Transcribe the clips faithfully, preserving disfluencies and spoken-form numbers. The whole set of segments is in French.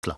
là.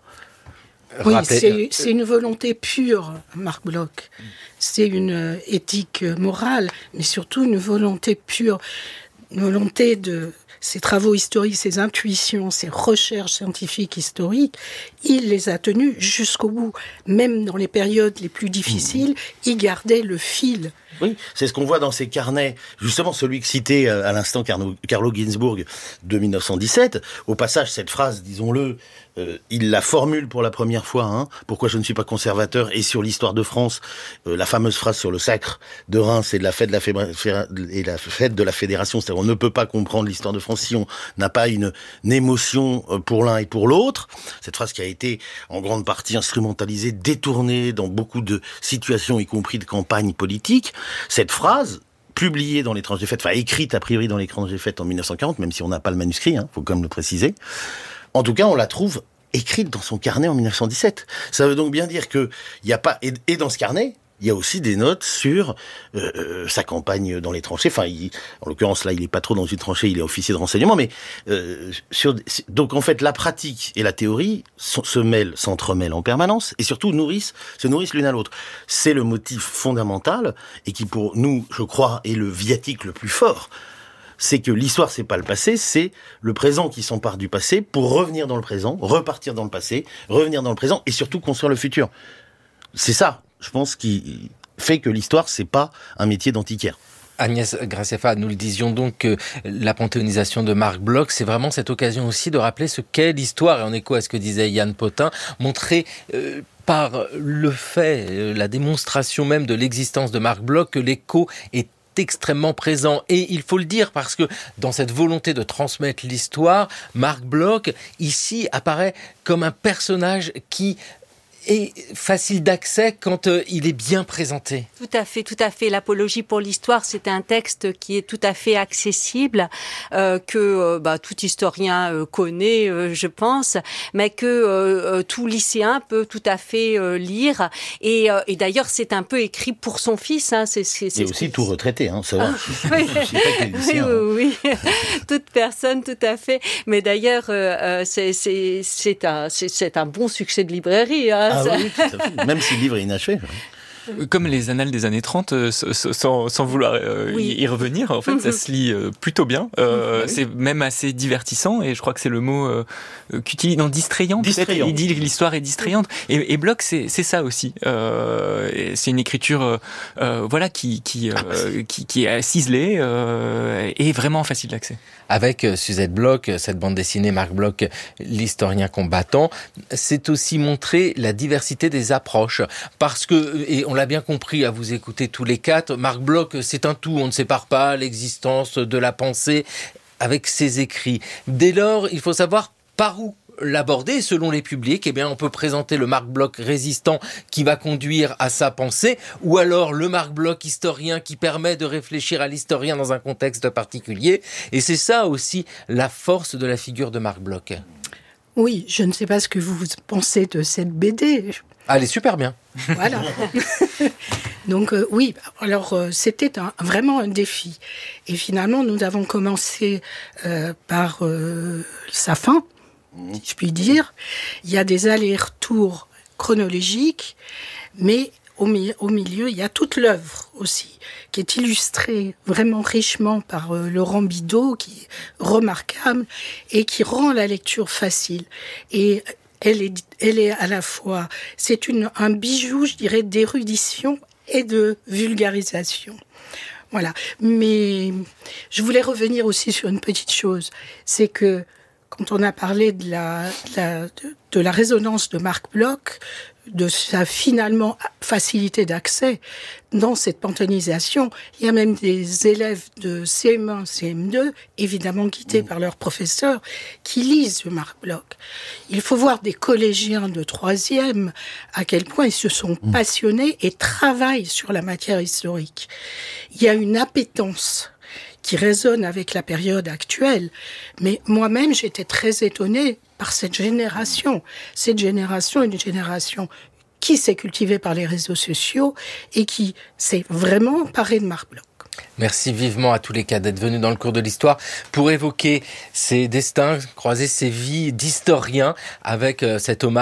Oui, c'est, c'est une volonté pure, Marc Bloch. C'est une éthique morale, mais surtout une volonté pure, une volonté de ses travaux historiques, ses intuitions, ses recherches scientifiques historiques. Il les a tenues jusqu'au bout. Même dans les périodes les plus difficiles, mmh. il gardait le fil. Oui, c'est ce qu'on voit dans ses carnets. Justement, celui que citait à l'instant Carlo, Carlo Ginzburg de dix-neuf cent dix-sept. Au passage, cette phrase, disons-le, euh, il la formule pour la première fois. Hein, pourquoi je ne suis pas conservateur? Et sur l'histoire de France, euh, la fameuse phrase sur le sacre de Reims et de la fête de la, fédé- et la fête de la fédération. C'est-à-dire, on ne peut pas comprendre l'histoire de France si on n'a pas une, une émotion pour l'un et pour l'autre. Cette phrase qui a été en grande partie instrumentalisée, détournée dans beaucoup de situations, y compris de campagnes politiques. Cette phrase, publiée dans l'étrange des fêtes, enfin écrite a priori dans l'étrange des fêtes en dix-neuf cent quarante, même si on n'a pas le manuscrit, hein, faut quand même le préciser. En tout cas, on la trouve écrite dans son carnet en dix-neuf cent dix-sept. Ça veut donc bien dire que il y a pas et, et dans ce carnet, il y a aussi des notes sur euh, sa campagne dans les tranchées. Enfin, il, en l'occurrence là, il est pas trop dans une tranchée, il est officier de renseignement, mais euh, sur, donc en fait, la pratique et la théorie sont, se mêlent, s'entremêlent en permanence, et surtout nourrissent, se nourrissent l'une à l'autre. C'est le motif fondamental et qui, pour nous, je crois, est le viatique le plus fort. C'est que l'histoire, c'est pas le passé, c'est le présent qui s'empare du passé pour revenir dans le présent, repartir dans le passé, revenir dans le présent et surtout construire le futur. C'est ça, je pense, qui fait que l'histoire, c'est pas un métier d'antiquaire. Agnès Graceffa, nous le disions donc que la panthéonisation de Marc Bloch, c'est vraiment cette occasion aussi de rappeler ce qu'est l'histoire, et en écho à ce que disait Yann Potin, montrer euh, par le fait, euh, la démonstration même de l'existence de Marc Bloch, que l'écho est extrêmement présent. Et il faut le dire parce que dans cette volonté de transmettre l'histoire, Marc Bloch, ici, apparaît comme un personnage qui est facile d'accès quand euh, il est bien présenté. Tout à fait, tout à fait. L'Apologie pour l'histoire, c'est un texte qui est tout à fait accessible, euh, que euh, bah, tout historien euh, connaît, euh, je pense, mais que euh, tout lycéen peut tout à fait euh, lire. Et, euh, et d'ailleurs, c'est un peu écrit pour son fils. Hein. C'est, c'est, c'est, et aussi c'est... tout retraité, hein, ça va. Ah, oui. Je sais pas quel lycéen, oui, oui, oui. Toute personne, tout à fait. Mais d'ailleurs, euh, c'est, c'est, c'est, un, c'est, c'est un bon succès de librairie. Hein. Ah oui, tout à fait. Même si le livre est inachevé. Comme les annales des années trente, euh, sans, sans vouloir euh, oui. y revenir, en fait, mm-hmm. ça se lit euh, plutôt bien. Euh, mm-hmm. C'est même assez divertissant, et je crois que c'est le mot euh, qu'utilise, non, distrayant, distrayant. Il dit que l'histoire est distrayante. Et, et Bloch, c'est, c'est ça aussi. Euh, c'est une écriture, euh, voilà, qui, qui, euh, ah bah qui, qui est ciselée euh, et vraiment facile d'accès. Avec Suzette Bloch, cette bande dessinée Marc Bloch, l'historien combattant, c'est aussi montrer la diversité des approches. Parce que, et on l'a bien compris à vous écouter tous les quatre, Marc Bloch, c'est un tout, on ne sépare pas l'existence de la pensée avec ses écrits. Dès lors, il faut savoir par où l'aborder. Selon les publics, eh bien, on peut présenter le Marc Bloch résistant qui va conduire à sa pensée, ou alors le Marc Bloch historien qui permet de réfléchir à l'historien dans un contexte particulier. Et c'est ça aussi la force de la figure de Marc Bloch. Oui, je ne sais pas ce que vous pensez de cette B D. Elle est super bien. Voilà. Donc euh, oui, alors euh, c'était un, vraiment un défi. Et finalement, nous avons commencé euh, par euh, sa fin, si je puis dire. Il y a des allers-retours chronologiques, mais au, mi- au milieu, il y a toute l'œuvre aussi, qui est illustrée vraiment richement par euh, Laurent Bidault, qui est remarquable et qui rend la lecture facile. Et elle est, elle est à la fois, c'est une, un bijou, je dirais, d'érudition et de vulgarisation. Voilà. Mais je voulais revenir aussi sur une petite chose, c'est que quand on a parlé de la, de la, de, de la résonance de Marc Bloch, de sa finalement facilité d'accès dans cette panthéonisation, il y a même des élèves de C M un, C M deux, évidemment guidés mmh. par leurs professeurs, qui lisent Marc Bloch. Il faut voir des collégiens de troisième à quel point ils se sont mmh. passionnés et travaillent sur la matière historique. Il y a une appétence qui résonne avec la période actuelle. Mais moi-même, j'étais très étonnée par cette génération. Cette génération est une génération qui s'est cultivée par les réseaux sociaux et qui s'est vraiment emparée de Marc Bloch. Merci vivement à tous les quatre d'être venus dans le cours de l'histoire pour évoquer ces destins, croiser ces vies d'historiens avec cet hommage